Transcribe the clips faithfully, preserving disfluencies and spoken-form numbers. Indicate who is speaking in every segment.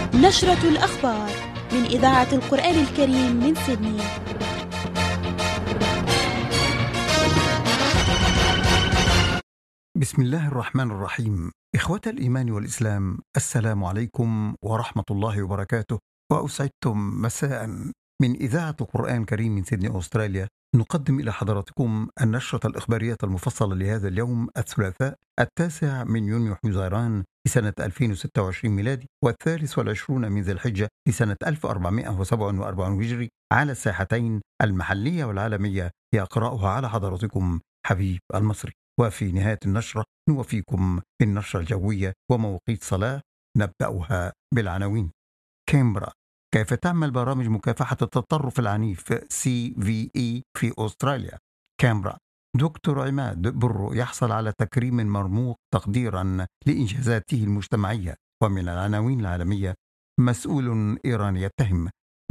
Speaker 1: نشرة الأخبار من إذاعة القرآن الكريم من سيدني.
Speaker 2: بسم الله الرحمن الرحيم. إخوة الإيمان والإسلام، السلام عليكم ورحمة الله وبركاته، وأسعدتم مساء. من إذاعة القرآن الكريم من سيدني أستراليا نقدم إلى حضراتكم النشرة الإخبارية المفصلة لهذا اليوم الثلاثاء التاسع من يونيو حزيران لسنة ألفين وستة وعشرين ميلادي، والثالث والعشرون من ذي الحجة لسنة ألف وأربعمائة وسبعة وأربعين هجري، على الساحتين المحلية والعالمية. يقرأها على حضراتكم حبيب المصري. وفي نهاية النشرة نوفيكم بالنشرة الجوية ومواقيت صلاة. نبدأها بالعناوين. كامبرا: كيف تعمل برامج مكافحة التطرف العنيف سي في إي في أستراليا. كامبرا: دكتور عماد برو يحصل على تكريم مرموق تقديرا لإنجازاته المجتمعية. ومن العناوين العالمية: مسؤول إيراني يتهم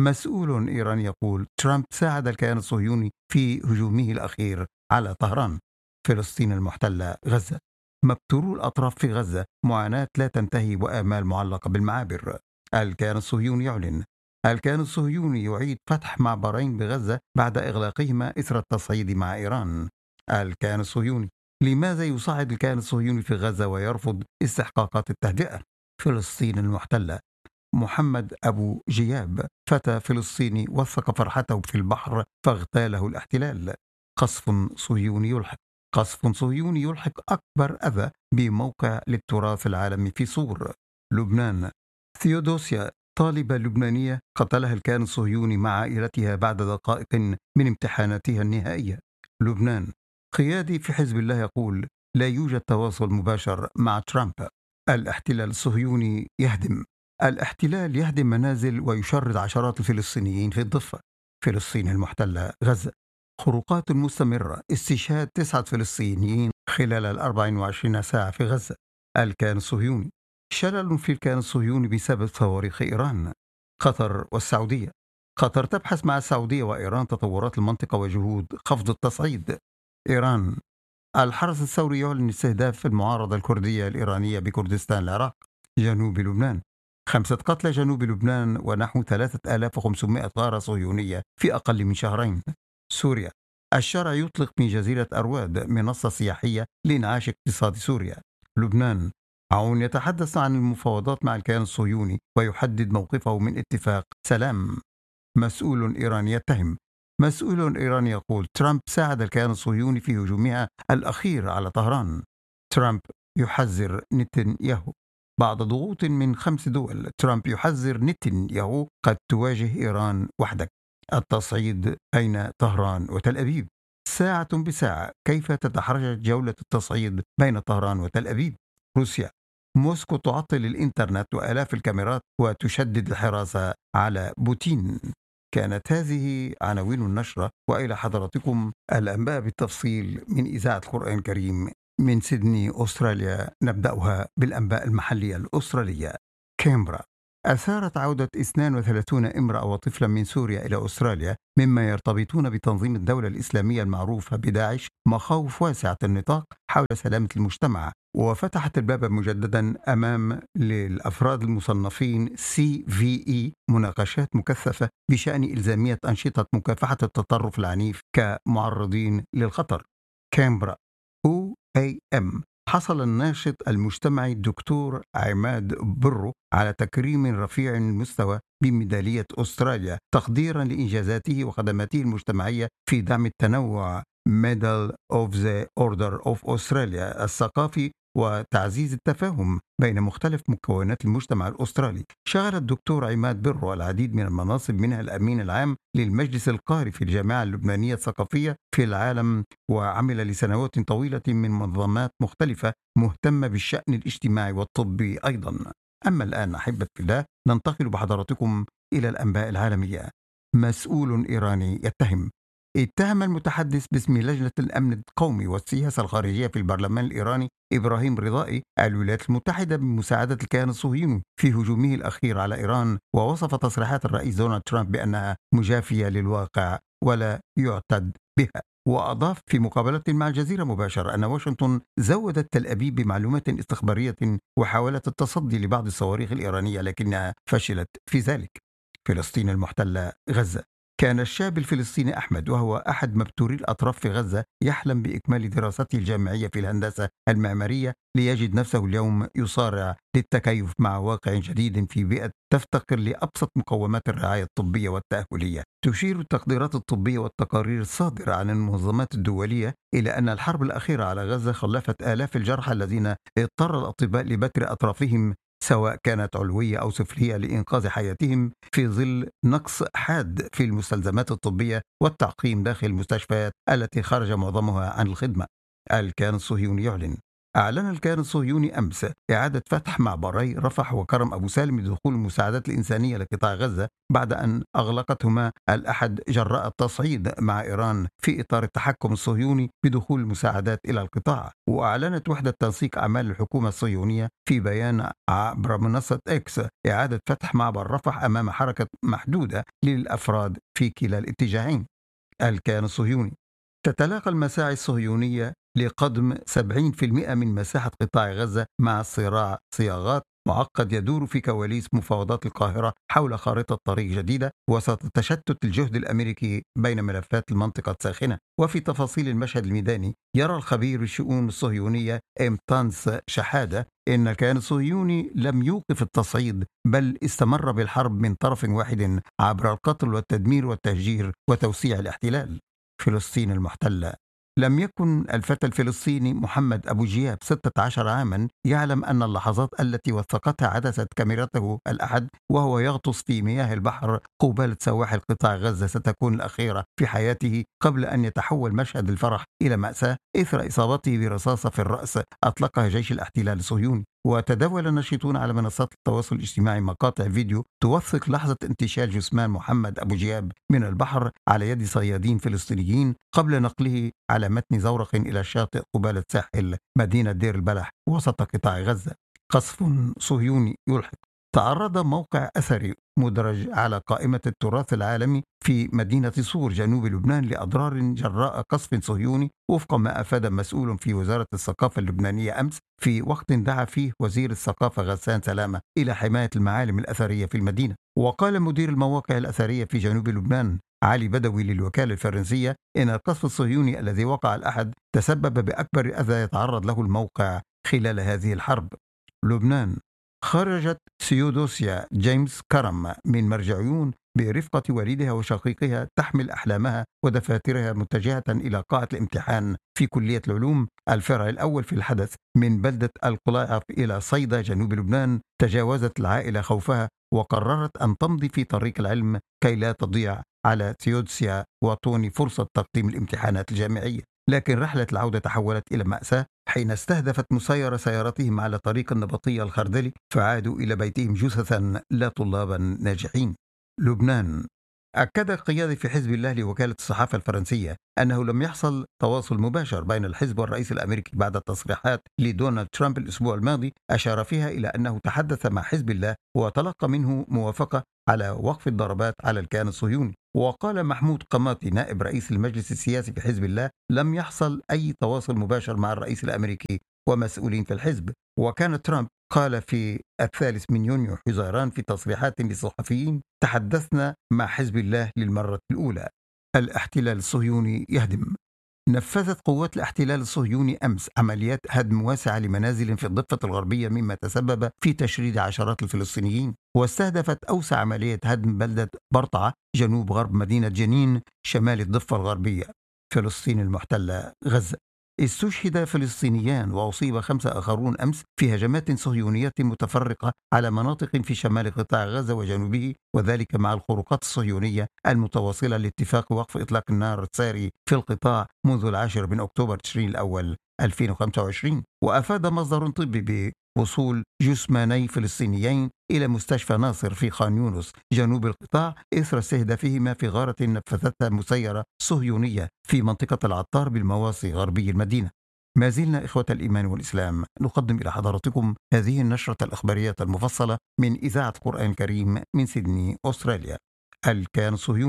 Speaker 2: مسؤول إيراني يقول ترامب ساعد الكيان الصهيوني في هجومه الأخير على طهران. فلسطين المحتلة غزة: مبتورو الأطراف في غزة، معاناة لا تنتهي وآمال معلقة بالمعابر. الكيان الصهيوني يعلن الكيان الصهيوني يعيد فتح معبرين بغزة بعد إغلاقهما إثر التصعيد مع إيران. الكيان الصهيوني: لماذا يصعد الكيان الصهيوني في غزة ويرفض استحقاقات التهدئة؟ فلسطين المحتلة: محمد أبو جياب، فتى فلسطيني وثق فرحته في البحر فاغتاله الاحتلال. قصف صهيوني يلحق قصف صهيوني يلحق أكبر أذى بموقع للتراث العالمي في صور. لبنان: ثيودوسيا، طالبة لبنانية قتلها الكيان الصهيوني مع عائلتها بعد دقائق من امتحاناتها النهائية. لبنان: قيادي في حزب الله يقول لا يوجد تواصل مباشر مع ترامب. الاحتلال الصهيوني يهدم الاحتلال يهدم منازل ويشرد عشرات الفلسطينيين في الضفة. فلسطين المحتلة غزة: خروقات مستمرة، استشهاد تسعة فلسطينيين خلال الأربع وعشرين ساعة في غزة. الكيان الصهيوني: شلل في الكيان الصهيوني بسبب صواريخ إيران. قطر والسعودية: قطر تبحث مع السعودية وإيران تطورات المنطقة وجهود خفض التصعيد. إيران: الحرس الثوري يعلن استهداف المعارضة الكردية الإيرانية بكردستان العراق. جنوب لبنان: خمسة قتلى جنوب لبنان ونحو ثلاثة آلاف وخمسمائة غارة صهيونية في أقل من شهرين. سوريا: الشرع يطلق من جزيرة أرواد منصة سياحية لإنعاش اقتصاد سوريا. لبنان: عون يتحدث عن المفاوضات مع الكيان الصهيوني ويحدد موقفه من اتفاق سلام. مسؤول إيراني يتهم مسؤول إيراني يقول ترامب ساعد الكيان الصهيوني في هجومها الأخير على طهران. ترامب يحذر نتنياهو: بعد ضغوط من خمس دول، ترامب يحذر نتنياهو قد تواجه إيران وحدك. التصعيد بين طهران وتل أبيب: ساعة بساعة، كيف تتحرك جولة التصعيد بين طهران وتل أبيب. روسيا: موسكو تعطل الإنترنت وآلاف الكاميرات وتشدد الحراسة على بوتين. كانت هذه عناوين النشرة، وإلى حضراتكم الأنباء بالتفصيل من إذاعة القرآن الكريم من سيدني أستراليا. نبدأها بالأنباء المحلية الأسترالية. كامبرا: أثارت عودة اثنين وثلاثين امرأة وطفلا من سوريا إلى أستراليا مما يرتبطون بتنظيم الدولة الإسلامية المعروفة بداعش مخاوف واسعة النطاق حول سلامة المجتمع، وفتحت الباب مجددا أمام للأفراد المصنفين سي في إي مناقشات مكثفة بشأن إلزامية أنشطة مكافحة التطرف العنيف كمعرضين للخطر. كامبرا: أو إي إم: حصل الناشط المجتمعي الدكتور عماد برو على تكريم رفيع المستوى بميدالية أستراليا تقديرا لإنجازاته وخدماته المجتمعية في دعم التنوع Medal of the Order of Australia الثقافي وتعزيز التفاهم بين مختلف مكونات المجتمع الأسترالي. شغل الدكتور عماد برو العديد من المناصب، منها الأمين العام للمجلس القاري في الجامعة اللبنانية الثقافية في العالم، وعمل لسنوات طويلة من منظمات مختلفة مهتمة بالشأن الاجتماعي والطبي أيضا. أما الآن أحبة الله ننتقل بحضراتكم إلى الأنباء العالمية. مسؤول إيراني يتهم اتهم المتحدث باسم لجنة الأمن القومي والسياسة الخارجية في البرلمان الإيراني إبراهيم رضائي الولايات المتحدة بمساعدة الكيان الصهيوني في هجومه الأخير على إيران، ووصف تصريحات الرئيس دونالد ترامب بأنها مجافية للواقع ولا يعتد بها. وأضاف في مقابلة مع الجزيرة مباشرة أن واشنطن زودت تل أبيب بمعلومات استخبارية وحاولت التصدي لبعض الصواريخ الإيرانية لكنها فشلت في ذلك. فلسطين المحتلة غزة. كان الشاب الفلسطيني أحمد وهو أحد مبتوري الأطراف في غزة يحلم بإكمال دراسته الجامعية في الهندسة المعمارية ليجد نفسه اليوم يصارع للتكيف مع واقع جديد في بيئة تفتقر لأبسط مقومات الرعاية الطبية والتأهلية. تشير التقديرات الطبية والتقارير الصادرة عن المنظمات الدولية إلى أن الحرب الأخيرة على غزة خلفت آلاف الجرحى الذين اضطر الأطباء لبتر أطرافهم سواء كانت علوية أو سفلية لإنقاذ حياتهم في ظل نقص حاد في المستلزمات الطبية والتعقيم داخل المستشفيات التي خرج معظمها عن الخدمة. الكيان الصهيوني يعلن. أعلن الكيان الصهيوني أمس إعادة فتح معبري رفح وكرم أبو سالم لدخول المساعدات الإنسانية لقطاع غزة بعد أن أغلقتهما الأحد جراء التصعيد مع إيران في إطار التحكم الصهيوني بدخول المساعدات إلى القطاع. وأعلنت وحدة تنسيق أعمال الحكومة الصهيونية في بيان عبر منصة إكس إعادة فتح معبر رفح أمام حركة محدودة للأفراد في كلا الاتجاهين. الكيان الصهيوني. تتلاقى المساعي الصهيونية لقدم سبعين بالمئة من مساحة قطاع غزة مع الصراع صياغات معقد يدور في كواليس مفاوضات القاهرة حول خارطة طريق جديدة وسط تشتت الجهد الأمريكي بين ملفات المنطقة الساخنة. وفي تفاصيل المشهد الميداني يرى الخبير بالشؤون الصهيونية إمتانس شحادة إن الكيان الصهيوني لم يوقف التصعيد بل استمر بالحرب من طرف واحد عبر القتل والتدمير والتهجير وتوسيع الاحتلال. فلسطين المحتلة. لم يكن الفتى الفلسطيني محمد أبو جياب ستة عشر عاما يعلم أن اللحظات التي وثقتها عدسة كاميرته الأحد وهو يغطس في مياه البحر قبالة سواحل قطاع غزة ستكون الأخيرة في حياته قبل أن يتحول مشهد الفرح إلى مأساة إثر إصابته برصاصة في الرأس أطلقها جيش الاحتلال الصهيوني. وتداول الناشطون على منصات التواصل الاجتماعي مقاطع فيديو توثق لحظة انتشال جثمان محمد أبو جياب من البحر على يد صيادين فلسطينيين قبل نقله على متن زورق إلى الشاطئ قبالة ساحل مدينة دير البلح وسط قطاع غزة. قصف صهيوني يلحق. تعرض موقع أثري مدرج على قائمة التراث العالمي في مدينة صور جنوب لبنان لأضرار جراء قصف صهيوني وفق ما أفاد مسؤول في وزارة الثقافة اللبنانية أمس في وقت دعا فيه وزير الثقافة غسان سلامة إلى حماية المعالم الأثرية في المدينة. وقال مدير المواقع الأثرية في جنوب لبنان علي بدوي للوكالة الفرنسية إن القصف الصهيوني الذي وقع الأحد تسبب بأكبر أذى يتعرض له الموقع خلال هذه الحرب. لبنان. خرجت سيودوسيا جيمس كرم من مرجعيون برفقة والدها وشقيقها تحمل أحلامها ودفاترها متجهة إلى قاعة الامتحان في كلية العلوم الفرع الأول في الحدث من بلدة القلاعف إلى صيدا جنوب لبنان. تجاوزت العائلة خوفها وقررت أن تمضي في طريق العلم كي لا تضيع على سيودوسيا وطوني فرصة تقديم الامتحانات الجامعية. لكن رحلة العودة تحولت إلى مأساة حين استهدفت مسيرة سيارتهم على طريق النبطية الخردلي فعادوا إلى بيتهم جثثا لا طلابا ناجحين. لبنان. أكد القيادي في حزب الله لوكالة الصحافة الفرنسية أنه لم يحصل تواصل مباشر بين الحزب والرئيس الأمريكي بعد التصريحات لدونالد ترامب الأسبوع الماضي أشار فيها إلى أنه تحدث مع حزب الله وتلقى منه موافقة على وقف الضربات على الكيان الصهيوني. وقال محمود قماطي نائب رئيس المجلس السياسي في حزب الله لم يحصل أي تواصل مباشر مع الرئيس الأمريكي ومسؤولين في الحزب. وكان ترامب قال في الثالث من يونيو حزيران في تصريحات للصحفيين تحدثنا مع حزب الله للمرة الأولى. الاحتلال الصهيوني يهدم. نفذت قوات الاحتلال الصهيوني أمس عمليات هدم واسعة لمنازل في الضفة الغربية مما تسبب في تشريد عشرات الفلسطينيين. واستهدفت أوسع عملية هدم بلدة برطعة جنوب غرب مدينة جنين شمال الضفة الغربية. فلسطين المحتلة غزة. استشهد فلسطينيان وأصيب خمسة آخرون أمس في هجمات صهيونية متفرقة على مناطق في شمال قطاع غزة وجنوبه وذلك مع الخروقات الصهيونية المتواصلة لاتفاق وقف إطلاق النار الساري في القطاع منذ العاشر من أكتوبر تشرين الأول ألفين وخمسة وعشرين. وأفاد مصدر طبي بوصول جثماني فلسطينيين إلى مستشفى ناصر في خان يونس جنوب القطاع إثر استهدافهما في غارة نفذتها مسيرة صهيونية في منطقة العطار بالمواصي غربي المدينة. ما زلنا إخوة الإيمان والإسلام نقدم إلى حضراتكم هذه النشرة الأخبارية المفصلة من إذاعة قرآن كريم من سيدني أستراليا. الكيان الصهيوني.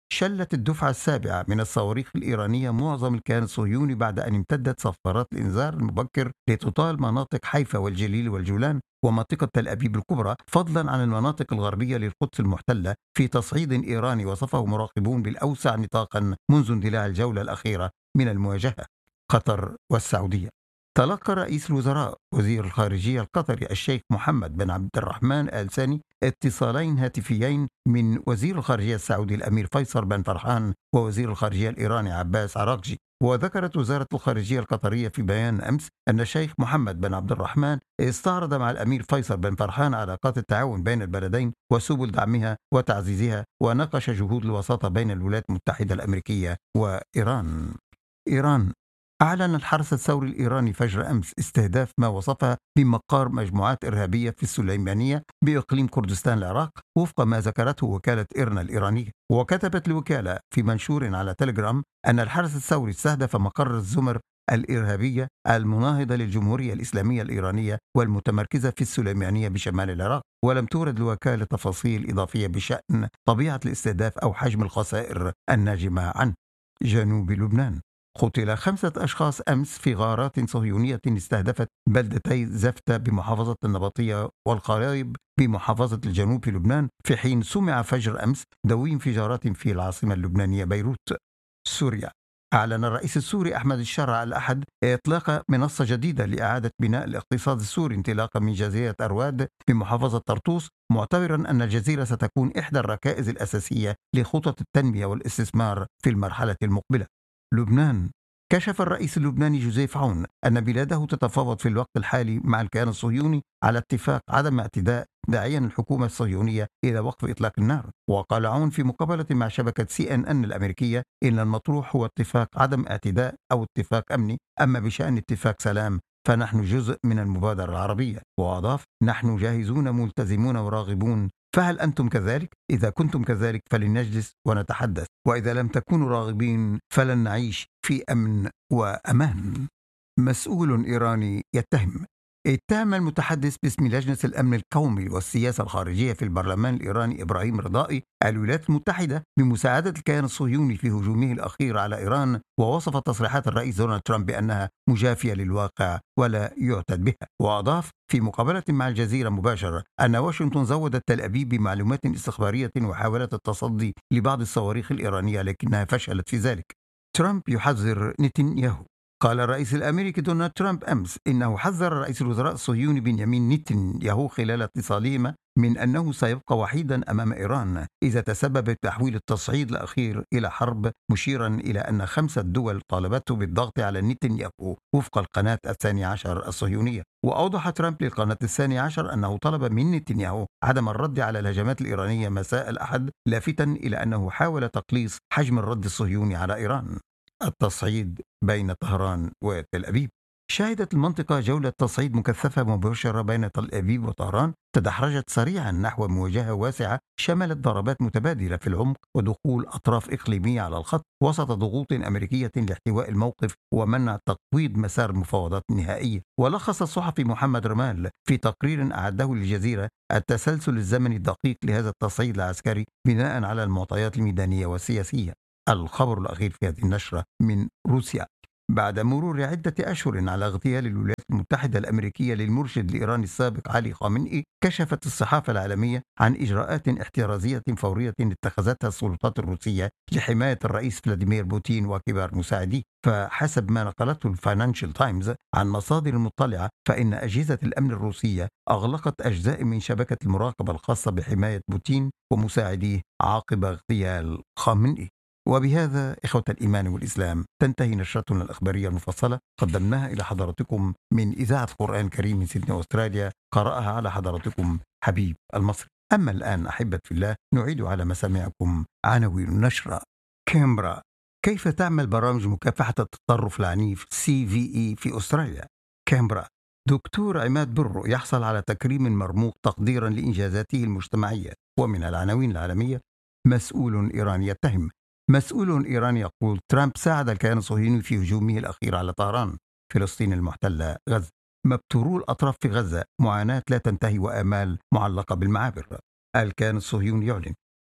Speaker 2: شلت الدفعة السابعة من الصواريخ الإيرانية معظم الكيان الصهيوني بعد أن امتدت صفارات الإنذار المبكر لتطال مناطق حيفا والجليل والجولان ومنطقة تل أبيب الكبرى، فضلا عن المناطق الغربية للقدس المحتلة، في تصعيد إيراني وصفه مراقبون بالأوسع نطاقا منذ اندلاع الجولة الأخيرة من المواجهة. قطر والسعودية. تلقى رئيس الوزراء وزير الخارجية القطري الشيخ محمد بن عبد الرحمن آل ثاني اتصالين هاتفيين من وزير الخارجية السعودي الأمير فيصل بن فرحان ووزير الخارجية الإيراني عباس عراقجي. وذكرت وزارة الخارجية القطرية في بيان أمس أن الشيخ محمد بن عبد الرحمن استعرض مع الأمير فيصل بن فرحان علاقات التعاون بين البلدين وسبل دعمها وتعزيزها، وناقش جهود الوساطة بين الولايات المتحدة الأمريكية وإيران. إيران. أعلن الحرس الثوري الإيراني فجر أمس استهداف ما وصفها بمقار مجموعات إرهابية في السليمانية بإقليم كردستان العراق، وفق ما ذكرته وكالة إيرنا الإيرانية. وكتبت الوكالة في منشور على تليجرام أن الحرس الثوري استهدف مقر الزمر الإرهابية المناهضة للجمهورية الإسلامية الإيرانية والمتمركزة في السليمانية بشمال العراق، ولم تورد الوكالة تفاصيل إضافية بشأن طبيعة الاستهداف أو حجم الخسائر الناجمة عنه. جنوب لبنان. قتل خمسة أشخاص أمس في غارات صهيونية استهدفت بلدتي زفتة بمحافظة النبطية والقرايب بمحافظة الجنوب في لبنان، في حين سمع فجر أمس دوي انفجارات في العاصمة اللبنانية بيروت. سوريا. أعلن الرئيس السوري أحمد الشرع الأحد إطلاق منصة جديدة لإعادة بناء الاقتصاد السوري انطلاقا من جزيرة أرواد بمحافظة طرطوس، معتبرا أن الجزيرة ستكون إحدى الركائز الأساسية لخطط التنمية والاستثمار في المرحلة المقبلة. لبنان. كشف الرئيس اللبناني جوزيف عون أن بلاده تتفاوض في الوقت الحالي مع الكيان الصهيوني على اتفاق عدم اعتداء، داعيا الحكومة الصهيونية إلى وقف إطلاق النار. وقال عون في مقابلة مع شبكة سي إن إن الأمريكية إن المطروح هو اتفاق عدم اعتداء أو اتفاق أمني، أما بشأن اتفاق سلام فنحن جزء من المبادرة العربية. وأضاف: نحن جاهزون ملتزمون وراغبون، فهل أنتم كذلك؟ إذا كنتم كذلك فلنجلس ونتحدث، وإذا لم تكونوا راغبين فلن نعيش في أمن وأمان. مسؤول إيراني يتهم. اتهم المتحدث باسم لجنة الأمن القومي والسياسة الخارجية في البرلمان الإيراني إبراهيم رضائي الولايات المتحدة بمساعدة الكيان الصهيوني في هجومه الأخير على إيران، ووصف تصريحات الرئيس دونالد ترامب بأنها مجافية للواقع ولا يعتد بها. وأضاف في مقابلة مع الجزيرة مباشرة أن واشنطن زودت تل أبيب بمعلومات استخبارية وحاولت التصدي لبعض الصواريخ الإيرانية لكنها فشلت في ذلك. ترامب يحذر نتنياهو. قال الرئيس الأمريكي دونالد ترامب أمس إنه حذر رئيس الوزراء الصهيوني بنيامين نتنياهو خلال اتصالهما من أنه سيبقى وحيدا أمام إيران إذا تسبب بتحويل التصعيد الأخير إلى حرب، مشيرا إلى أن خمسة دول طالبته بالضغط على نتنياهو وفق القناة الثانية عشر الصهيونية. وأوضح ترامب للقناة الثانية عشر أنه طلب من نتنياهو عدم الرد على الهجمات الإيرانية مساء الأحد، لافتا إلى أنه حاول تقليص حجم الرد الصهيوني على إيران. التصعيد بين طهران وتل أبيب. شهدت المنطقة جولة تصعيد مكثفة مباشرة بين تل أبيب وطهران، تدحرجت سريعا نحو مواجهة واسعة شملت ضربات متبادلة في العمق ودخول أطراف إقليمية على الخط وسط ضغوط أمريكية لاحتواء الموقف ومنع تقويض مسار المفاوضات النهائية. ولخص الصحفي محمد رمال في تقرير أعده للجزيرة التسلسل الزمني الدقيق لهذا التصعيد العسكري بناء على المعطيات الميدانية والسياسية. الخبر الأخير في هذه النشرة من روسيا. بعد مرور عدة أشهر على اغتيال الولايات المتحدة الأمريكية للمرشد الإيراني السابق علي خامنئي، كشفت الصحافة العالمية عن إجراءات احترازية فورية اتخذتها السلطات الروسية لحماية الرئيس فلاديمير بوتين وكبار مساعديه. فحسب ما نقلته الفاينانشال تايمز عن مصادر مطلعة، فإن أجهزة الأمن الروسية أغلقت أجزاء من شبكة المراقبة الخاصة بحماية بوتين ومساعديه عقب اغتيال خامنئي. وبهذا إخوة الإيمان والإسلام تنتهي نشرتنا الأخبارية المفصلة، قدمناها إلى حضراتكم من إذاعة القرآن الكريم من سيدني أستراليا، قرأها على حضراتكم حبيب المصري. أما الآن أحبة في الله نعيد على مسامعكم عناوين النشرة. كامبرا. كيف تعمل برامج مكافحة التطرف العنيف سي في إي في أستراليا؟ كامبرا. دكتور عماد برو يحصل على تكريم مرموق تقديرا لإنجازاته المجتمعية. ومن العناوين العالمية: مسؤول إيراني يتهم. مسؤول إيراني يقول ترامب ساعد الكيان الصهيوني في هجومه الأخير على طهران. فلسطين المحتلة. غزة. مبتورو الأطراف في غزة، معاناة لا تنتهي وآمال معلقة بالمعابر. الكيان الصهيوني يعلن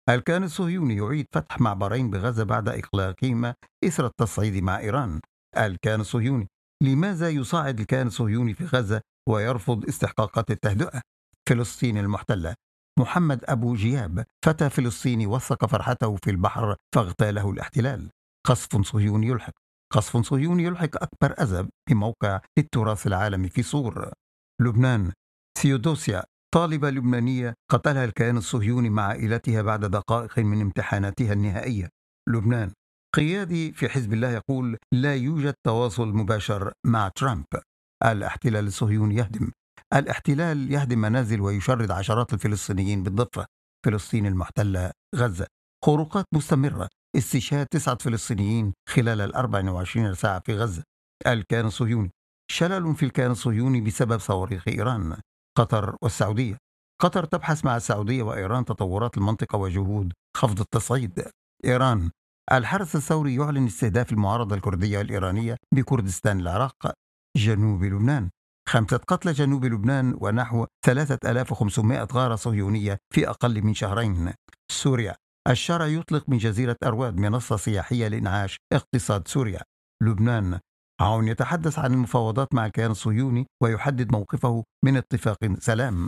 Speaker 2: الكيان الصهيوني يعيد فتح معبرين بغزة بعد إغلاقهما إثر التصعيد مع إيران. الكيان الصهيوني: لماذا يصعد الكيان الصهيوني في غزة ويرفض استحقاقات التهدئة؟ فلسطين المحتلة: محمد أبو جياب، فتى فلسطيني وثق فرحته في البحر فاغتاله الاحتلال. قصف صهيوني يلحق قصف صهيوني يلحق أكبر أذى بموقع التراث العالمي في صور. لبنان: ثيودوسيا، طالبة لبنانية قتلها الكيان الصهيوني مع عائلتها بعد دقائق من امتحاناتها النهائية. لبنان: قيادي في حزب الله يقول لا يوجد تواصل مباشر مع ترامب. الاحتلال الصهيوني يهدم الاحتلال يهدم منازل ويشرد عشرات الفلسطينيين بالضفة. فلسطين المحتلة غزة: خروقات مستمرة، استشهاد تسعة فلسطينيين خلال الأربع وعشرين ساعة في غزة. الكيان الصهيوني: شلل في الكيان الصهيوني بسبب صواريخ إيران. قطر والسعودية: قطر تبحث مع السعودية وإيران تطورات المنطقة وجهود خفض التصعيد. إيران: الحرس الثوري يعلن استهداف المعارضة الكردية الإيرانية بكردستان العراق. جنوب لبنان: خمسة قتلى جنوب لبنان ونحو ثلاثة آلاف وخمسمائة غارة صهيونية في أقل من شهرين. سوريا: الشرع يطلق من جزيرة أرواد منصة سياحية لإنعاش اقتصاد سوريا. لبنان: عون يتحدث عن المفاوضات مع الكيان الصهيوني ويحدد موقفه من اتفاق سلام.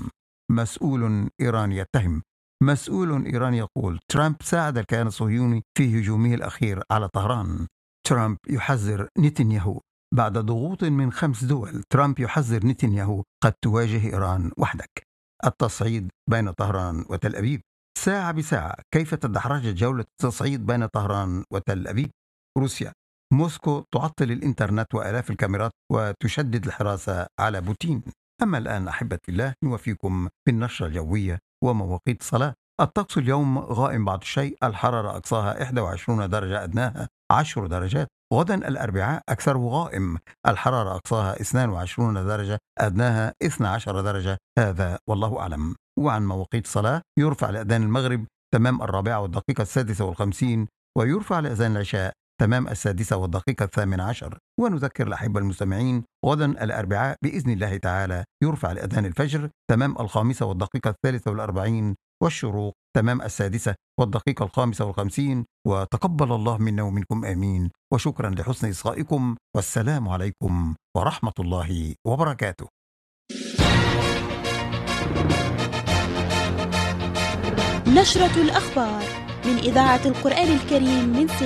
Speaker 2: مسؤول إيراني يتهم مسؤول إيراني يقول ترامب ساعد الكيان الصهيوني في هجومه الأخير على طهران. ترامب يحذر نتنياهو: بعد ضغوط من خمس دول، ترامب يحذر نتنياهو قد تواجه إيران وحدك. التصعيد بين طهران وتل أبيب: ساعة بساعة كيف تدحرجت جولة التصعيد بين طهران وتل أبيب. روسيا: موسكو تعطل الإنترنت وآلاف الكاميرات وتشدد الحراسة على بوتين. أما الآن أحبتي الله نوفيكم بالنشرة الجوية ومواقيت الصلاة. الطقس اليوم غائم بعض الشيء، الحرارة أقصاها إحدى وعشرين درجة، أدناها عشر درجات. غدا الأربعاء أكثره غائم، الحرارة أقصاها اثنين وعشرين درجة، أدناها اثنتا عشرة درجة. هذا والله أعلم. وعن مواقيت الصلاة: يرفع لأذان المغرب تمام الرابعة والدقيقة السادسة والخمسين، ويرفع لأذان العشاء تمام السادسة والدقيقة الثامن عشر. ونذكر الأحبة المستمعين غدا الأربعاء بإذن الله تعالى يرفع لأذان الفجر تمام الخامسة والدقيقة الثالثة والأربعين، والشروق تمام السادسة والدقيقة الخامسة والخمسين. وتقبل الله منا ومنكم آمين، وشكرا لحسن إصغائكم، والسلام عليكم ورحمة الله وبركاته.
Speaker 1: نشرة الأخبار من إذاعة القرآن الكريم من